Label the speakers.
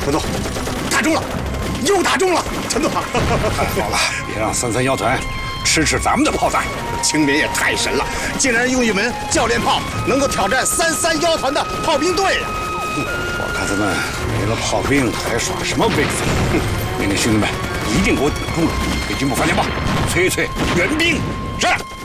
Speaker 1: 陈总，打中了，又打中了，陈总。
Speaker 2: 太好了，别让33幺团吃咱们的炮弹。
Speaker 1: 青棉也太神了，竟然用一门教练炮能够挑战331团的炮兵队呀！
Speaker 2: 我看他们没了炮兵还耍什么威风？命令兄弟们一定给我顶住了！给军部发电报，催援兵，是。